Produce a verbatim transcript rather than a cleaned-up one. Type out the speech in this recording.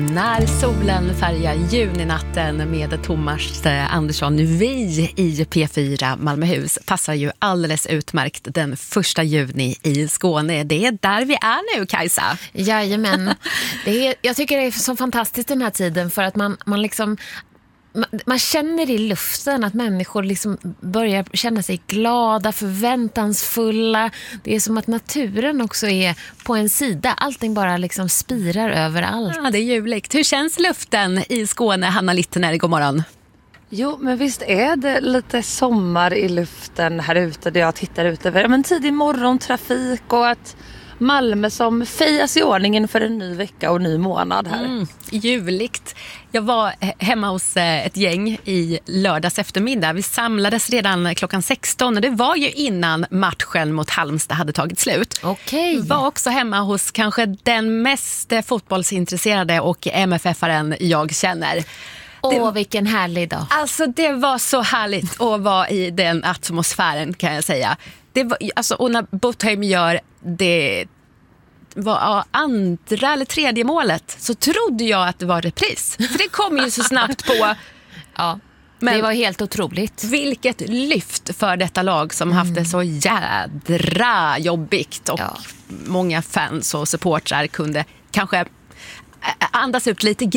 När solen färgar juninatten med Thomas Andersson, vi i P fyra Malmöhus passar ju alldeles utmärkt den första juni i Skåne. Det är där vi är nu, Kajsa. Jajamän. Det är, jag tycker det är så fantastiskt den här tiden för att man, man liksom... Man känner i luften att människor liksom börjar känna sig glada, förväntansfulla. Det är som att naturen också är på en sida. Allting bara liksom spirar överallt. Ja, det är juligt. Hur känns luften i Skåne, Hanna Littner? God morgon. Jo, men visst är det lite sommar i luften här ute där jag tittar ut över. Men tidig morgontrafik och att Malmö som fejas i ordningen för en ny vecka och ny månad här. Mm, juligt. Jag var hemma hos ett gäng i lördags eftermiddag. Vi samlades redan klockan sexton och det var ju innan matchen mot Halmstad hade tagit slut. Okej. Jag var också hemma hos kanske den mest fotbollsintresserade och M F F-aren jag känner. Åh, det, vilken härlig dag. Alltså det var så härligt att vara i den atmosfären, kan jag säga. Det var, alltså, och när Botheim gör det var ja, andra eller tredje målet så trodde jag att det var repris. För det kom ju så snabbt på. Ja, men det var helt otroligt. Vilket lyft för detta lag som mm. haft det så jädra jobbigt. Och ja. Många fans och supportrar kunde kanske andas ut lite